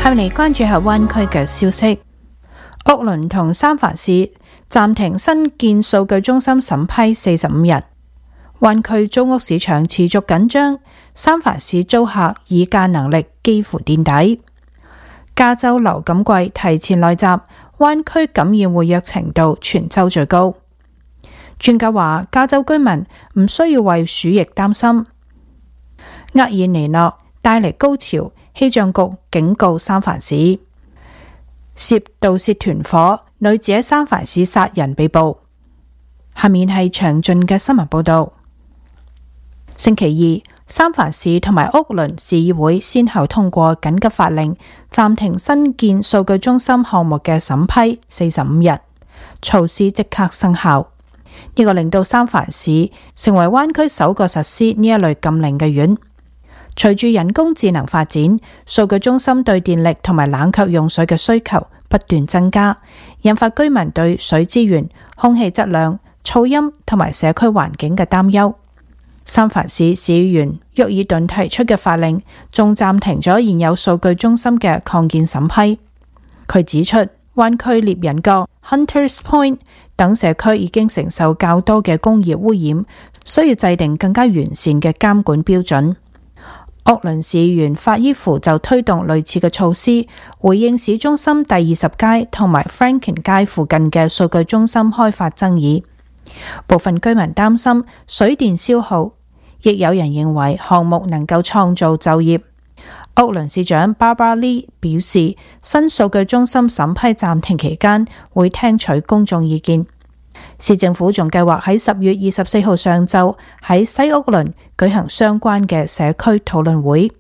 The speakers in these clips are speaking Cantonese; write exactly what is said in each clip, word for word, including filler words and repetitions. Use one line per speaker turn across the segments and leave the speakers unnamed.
後嚟關注下灣區嘅消息，奧倫同三藩市暫停新建數據中心審批四十五日，灣區租屋市場持續緊張，三藩市租客議價能力幾乎墊底。加州流感季提前來襲，灣區感染活躍程度全州最高。專家話，加州居民唔需要為鼠疫擔心。厄爾尼諾帶嚟高潮，氣象局警告三藩市涉盜竊團伙，女子喺三藩市殺人被捕。下面係詳盡嘅新聞報道。星期二，三藩市同埋屋崙市議會先後通過緊急法令，暫停新建數據中心項目嘅審批四十五日，措施即刻生效。呢個令到三藩市成為灣區首個實施呢一類禁令嘅縣。隨住人工智能發展，數據中心對電力同埋冷卻用水嘅需求不斷增加，引發居民對水資源、空氣質量、噪音同埋社區環境嘅擔憂。三藩市市議員沃爾頓提出嘅法令仲暫停咗現有數據中心嘅擴建審批。佢指出，灣區獵人角 Hunters Point 等社區已經承受較多嘅工業污染，需要制定更加完善嘅監管標準。奧倫市議員法伊芙就推動類似嘅措施，回應市中心第二十街同埋 Franklin 街附近嘅數據中心開發爭議。部分居民擔心水電消耗，亦有人認為項目能夠創造就業。奧倫市長 Barbara Lee 表示，新數據中心審批暫停期間會聽取公眾意見。市政府仲計劃喺十月二十四號上晝喺西奧崙舉行相關嘅社區討論會。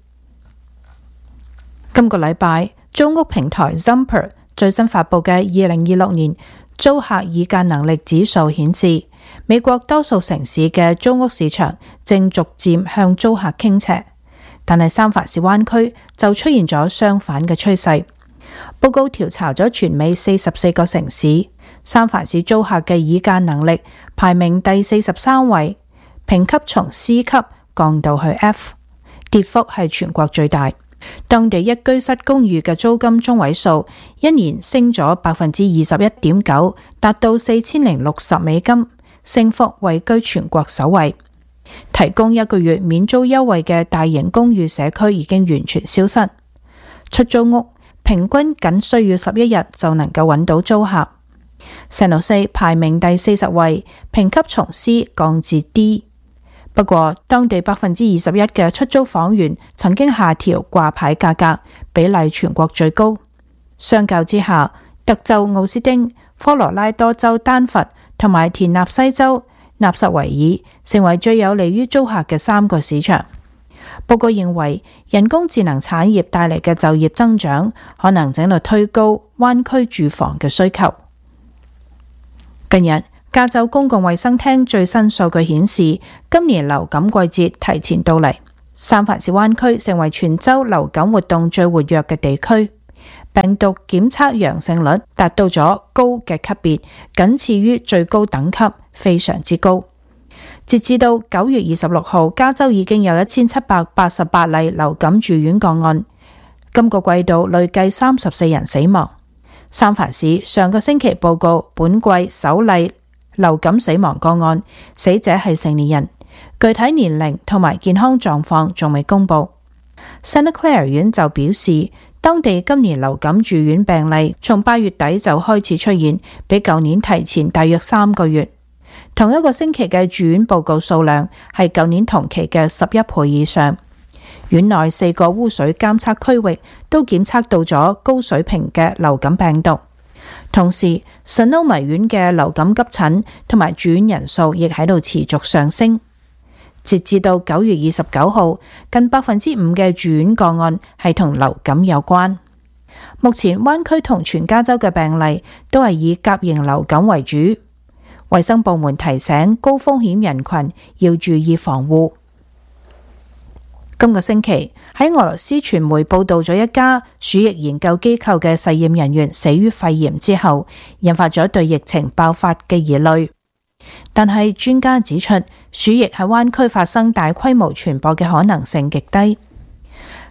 今個禮拜，租屋平台 Zumper 最新發佈嘅二零二六年租客議價能力指數顯示，美國多數城市嘅租屋市場正逐漸向租客傾斜，但係三藩市灣區就出現咗相反嘅趨勢。報告調查咗全美四十四個城市，三藩市租客嘅議價能力排名第四十三位，評級從 C 級降到去 F， 跌幅係全國最大。當地一居室公寓嘅租金中位數一年升咗百分之二十一點九，達到四千零六十美金，升幅位居全國首位。提供一個月免租優惠嘅大型公寓社區已經完全消失，出租屋平均僅需要十一日就能夠揾到租客。聖路西排名第四十位，評級從 C 降至 D。不過，當地百分之二十一嘅出租房源曾經下調掛牌價格，比例全國最高。相較之下，德州奧斯丁、科羅拉多州丹佛同埋田納西州納什維爾成為最有利於租客嘅三個市場。報告認為，人工智能產業帶嚟嘅就業增長可能整到推高灣區住房嘅需求。近日，加州公共衛生廳最新數據顯示，今年流感季節提前到嚟，三藩市灣區成為全州流感活動最活躍嘅地區，病毒檢測陽性率達到咗高嘅級別，僅次於最高等級，非常之高。截至到九月二十六號，加州已經有一千七百八十八例流感住院個案，今個季度累計三十四人死亡。三藩市上個星期報告本季首例流感死亡個案，死者係成年人，具體年齡同埋健康狀況仲未公布。Santa Clara 縣就表示，當地今年流感住院病例從八月底就開始出現，比舊年提前大約三個月。同一個星期嘅住院報告數量係舊年同期嘅十一倍以上。院內四個污水監測區域都檢測到咗高水平嘅流感病毒。同時，Sonoma縣嘅流感急診同埋住院人數亦喺度持續上升。截至到九月二十九號，近百分之五嘅住院個案係同流感有關。目前灣區同全加州嘅病例都係以甲型流感為主。衛生部門提醒高風險人群要注意防護。今個星期喺俄羅斯傳媒報道咗一家鼠疫研究機構嘅實驗人員死於肺炎之後，引發咗對疫情爆發嘅疑慮。但係專家指出，鼠疫喺灣區發生大規模傳播嘅可能性極低。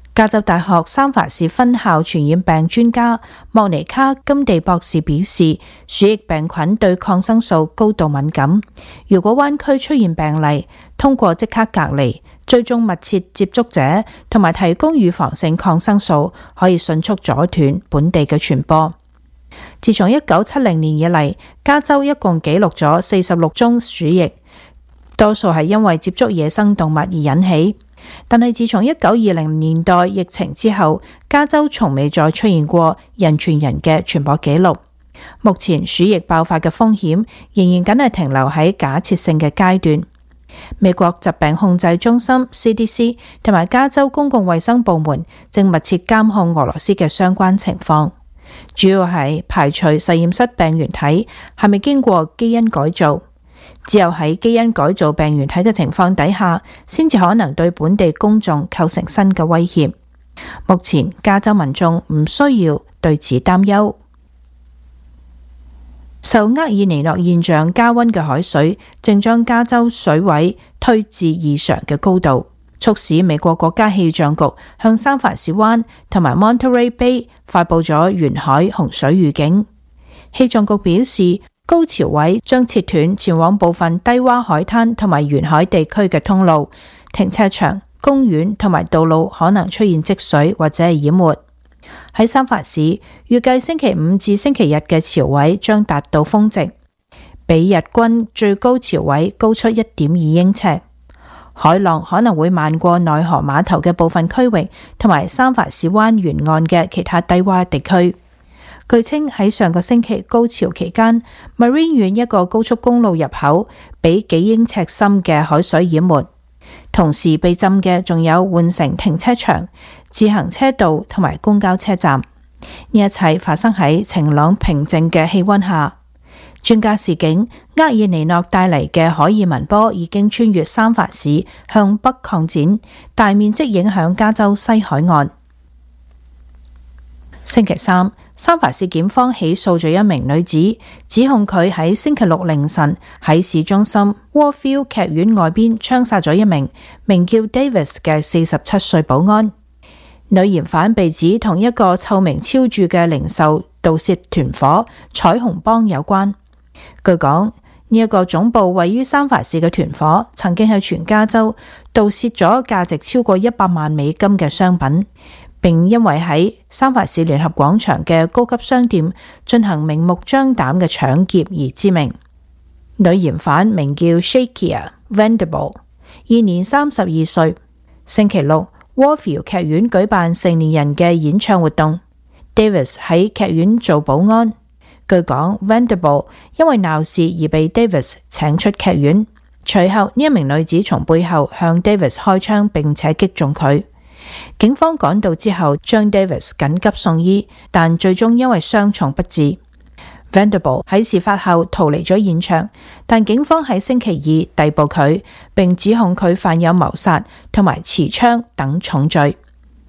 加州大學三藩市分校傳染病專家莫尼卡金地博士表示，鼠疫病菌對抗生素高度敏感。如果灣區出現病例，通過即刻隔離、追蹤密切接觸者同埋提供預防性抗生素，可以迅速阻斷本地嘅傳播。自從一九七零年以嚟，加州一共記錄咗四十六宗鼠疫，多數係因為接觸野生動物而引起。但係自從一九二零年代疫情之後，加州從未再出現過人傳人嘅傳播記錄。目前鼠疫爆發嘅風險仍然僅係停留喺假設性嘅階段。美國疾病控制中心 C D C 同埋加州公共衛生部門正密切監控俄羅斯嘅相關情況，主要係排除實驗室病原體係咪經過基因改造。只有喺基因改造病原體嘅情況底下，先至可能對本地公眾構成新嘅威脅。目前加州民眾唔需要對此擔憂。受厄爾尼諾現象加溫嘅海水正將加州水位推至異常嘅高度，促使美國國家氣象局向三藩市灣同埋 Monterey Bay 發佈咗沿海洪水預警。氣象局表示，高潮位將切斷前往部分低洼海灘同埋沿海地區嘅通路，停車場、公園同埋道路可能出現積水或者係淹沒。喺三藩市，預計星期五至星期日嘅潮位將達到峰值，比日均最高潮位高出一點二英尺。海浪可能會漫過內河碼頭嘅部分區域，同埋三藩市灣沿岸嘅其他低洼地區。據稱喺上個星期高潮期間 ，Marine 縣一個高速公路入口被幾英尺深嘅海水淹沒，同時被浸嘅仲有換乘停車場、自行車道同埋公交車站。呢一切發生喺晴朗平靜嘅氣溫下。專家示警，厄爾尼諾帶嚟嘅海爾文波已經穿越三藩市向北擴展，大面積影響加州西海岸。星期三，三藩市檢方起訴咗一名女子，指控佢喺星期六凌晨喺市中心 Warfield 劇院外邊槍殺咗一名名叫 Davis 嘅四十七歲保安。女嫌犯被指同一個臭名昭著嘅零售盜竊團伙彩虹幫有關。據講，呢一個總部位於三藩市嘅團伙曾經喺全加州盜竊咗價值超過一百萬美金嘅商品，並因為喺三藩市聯合廣場嘅高級商店進行明目張膽嘅搶劫而知名。女嫌犯名叫 Shakia Vendible， 現年三十二歲。星期六，Warfield 劇院舉辦成年人嘅演唱活動， Davis 喺劇院做保安。據講 Vendible 因為鬧事而被 Davis 請出劇院，隨後呢一名女子從背後向 Davis 開槍並且擊中佢。警方趕到之後將 Davis 緊急送醫，但最終因為傷重不治。Vendible 喺事發後逃離咗現場，但警方喺星期二逮捕佢，並指控佢犯有謀殺同埋持槍等重罪。